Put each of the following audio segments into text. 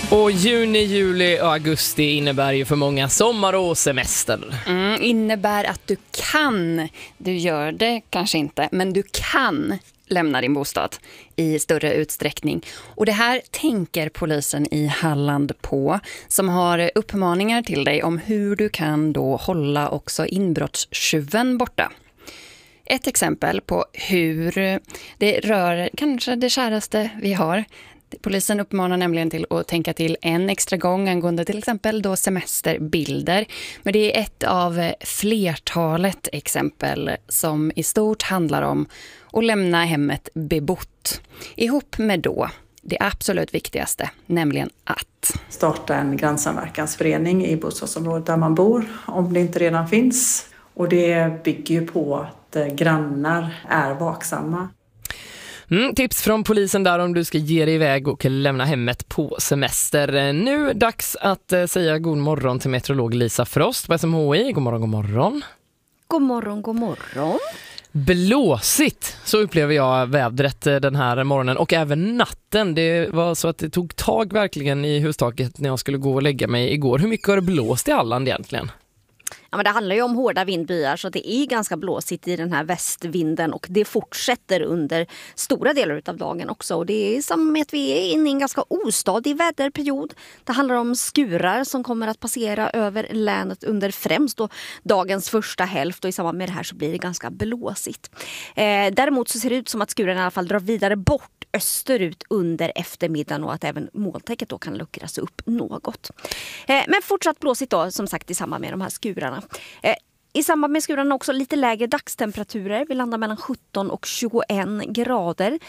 Och juni, juli och augusti innebär ju för många sommar och semester. Innebär att du gör det kanske inte, men du kan lämna din bostad i större utsträckning. Och det här tänker polisen i Halland på, som har uppmaningar till dig om hur du kan då hålla också inbrottstjuven borta. Ett exempel på hur det rör kanske det käraste vi har. Polisen uppmanar nämligen till att tänka till en extra gång angående till exempel då semesterbilder. Men det är ett av flertalet exempel som i stort handlar om att lämna hemmet bebott. Ihop med då det absolut viktigaste, nämligen att starta en grannsamverkansförening i bostadsområdet där man bor, om det inte redan finns. Och det bygger ju på att grannar är vaksamma. Tips från polisen där om du ska ge dig iväg och lämna hemmet på semester. Nu dags att säga god morgon till meteorolog Lisa Frost på SMHI. God morgon, god morgon. God morgon, god morgon. Blåsigt, så upplever jag vädret den här morgonen och även natten. Det var så att det tog tag verkligen i hustaket när jag skulle gå och lägga mig igår. Hur mycket har det blåst i Halland egentligen? Ja, men det handlar ju om hårda vindbyar, så det är ganska blåsigt i den här västvinden och det fortsätter under stora delar av dagen också. Och det är samma med att vi är inne i en ganska ostadig väderperiod. Det handlar om skurar som kommer att passera över länet under främst då dagens första hälft, och i samband med det här så blir det ganska blåsigt. Däremot så ser det ut som att skurarna i alla fall drar vidare bort österut under eftermiddagen och att även molntäcket då kan luckras upp något. Men fortsatt blåsigt då, som sagt, i samband med de här skurarna. I samband med skurarna också lite lägre dagstemperaturer. Vi landar mellan 17 och 21 grader.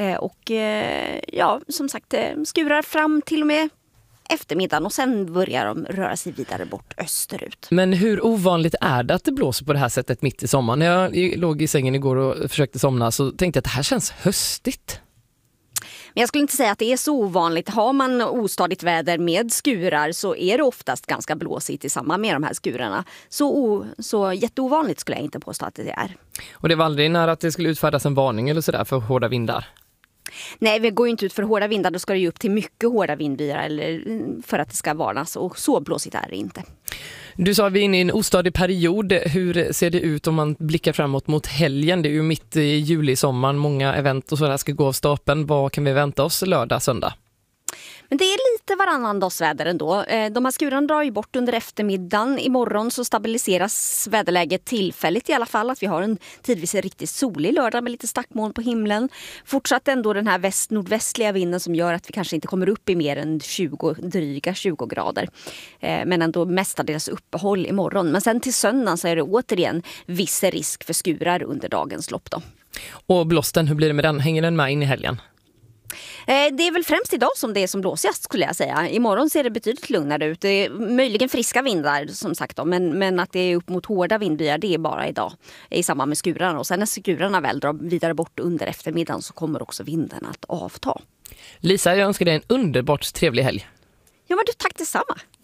Ja, som sagt, skurar fram till och med eftermiddagen och sen börjar de röra sig vidare bort österut. Men hur ovanligt är det att det blåser på det här sättet mitt i sommaren? När jag låg i sängen igår och försökte somna så tänkte jag att det här känns höstigt. Men jag skulle inte säga att det är så ovanligt. Har man ostadigt väder med skurar så är det oftast ganska blåsigt i samband med de här skurarna. Så jätteovanligt skulle jag inte påstå att det är. Och det var aldrig nära att det skulle utfärdas en varning eller sådär för hårda vindar? Nej, vi går ju inte ut för hårda vindar. Då ska det ju upp till mycket hårda vindbyar eller för att det ska varnas. Och så blåsigt är det inte. Du sa att vi är inne i en ostadig period. Hur ser det ut om man blickar framåt mot helgen? Det är ju mitt i juli, sommaren. Många event och sådär ska gå av stapeln. Vad kan vi vänta oss lördag, söndag? Men det är lite varannan dagsväder ändå. De här skurarna drar ju bort under eftermiddagen. Imorgon så stabiliseras väderläget tillfälligt i alla fall. Att vi har en tidvis riktigt solig lördag med lite stackmoln på himlen. Fortsatt ändå den här väst-nordvästliga vinden som gör att vi kanske inte kommer upp i mer än dryga 20 grader. Men ändå mestadels uppehåll imorgon. Men sen till söndagen så är det återigen viss risk för skurar under dagens lopp då. Och blåsten, hur blir det med den? Hänger den med in i helgen? Det är väl främst idag som det är som blåsigast skulle jag säga. Imorgon ser det betydligt lugnare ut. Det är möjligen friska vindar som sagt då, men att det är upp mot hårda vindbyar, det är bara idag i samband med skurarna. Och sen när skurarna väl drar vidare bort under eftermiddagen så kommer också vinden att avta. Lisa, jag önskar dig en underbart trevlig helg. Ja, men du, tack detsamma.